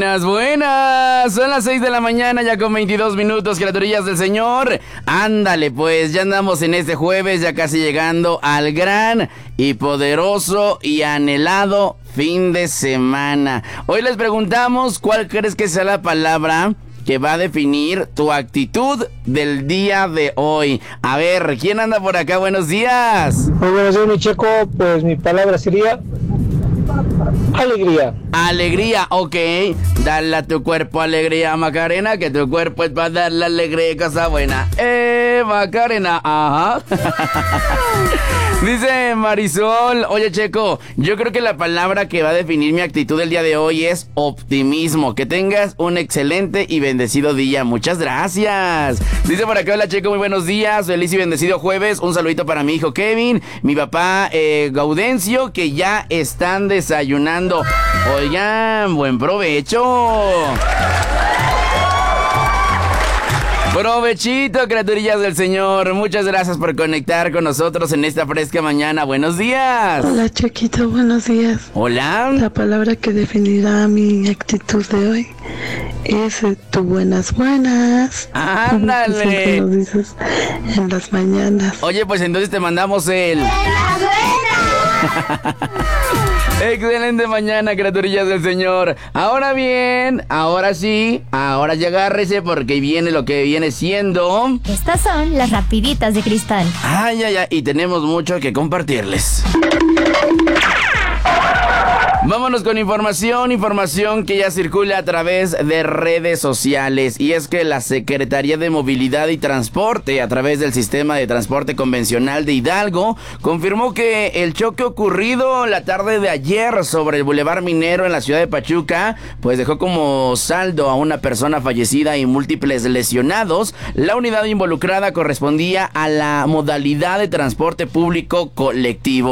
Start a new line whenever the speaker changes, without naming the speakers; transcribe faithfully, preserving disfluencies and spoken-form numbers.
Buenas, buenas. Son las seis de la mañana, ya con veintidós minutos, criaturillas del Señor. Ándale, pues, ya andamos en este jueves, ya casi llegando al gran y poderoso y anhelado fin de semana. Hoy les preguntamos, ¿cuál crees que sea la palabra que va a definir tu actitud del día de hoy? A ver, ¿quién anda por acá? Buenos días.
Muy buenos días, mi Checo. Pues mi palabra sería alegría.
Alegría, ok. Dale a tu cuerpo alegría, Macarena, que tu cuerpo es para darle alegría y cosa buena. Eh, Macarena, ajá. Dice Marisol, oye Checo, yo creo que la palabra que va a definir mi actitud el día de hoy es optimismo. Que tengas un excelente y bendecido día. Muchas gracias. Dice por acá, hola Checo, muy buenos días. Feliz y bendecido jueves. Un saludito para mi hijo Kevin, mi papá eh, Gaudencio, que ya están desayunando. Oigan, buen provecho. Provechito, criaturillas del Señor. Muchas gracias por conectar con nosotros en esta fresca mañana. Buenos días.
Hola, Chequito, buenos días.
Hola.
La palabra que definirá mi actitud de hoy es eh, tu buenas buenas.
Ándale.
Siempre nos dices en las mañanas.
Oye, pues entonces te mandamos el... Excelente mañana, criaturillas del Señor. Ahora bien, ahora sí, ahora ya agárrese porque viene lo que viene siendo...
Estas son las rapiditas de cristal.
Ay, ay, ay, y tenemos mucho que compartirles. Vámonos con información, información que ya circula a través de redes sociales. Y es que la Secretaría de Movilidad y Transporte, a través del Sistema de Transporte Convencional de Hidalgo, confirmó que el choque ocurrido la tarde de ayer sobre el Boulevard Minero en la ciudad de Pachuca, pues dejó como saldo a una persona fallecida y múltiples lesionados. La unidad involucrada correspondía a la modalidad de transporte público colectivo.